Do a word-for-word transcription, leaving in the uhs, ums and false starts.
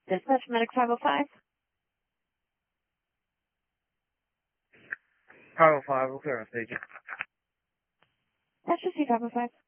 Dispatch Medic five oh five. five oh five, we'll clear on station. That's just five oh five.